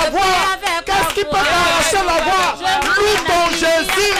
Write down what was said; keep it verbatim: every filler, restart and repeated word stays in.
voix? Qu'est-ce qui peut t'arracher la voix? Loue ton Jésus.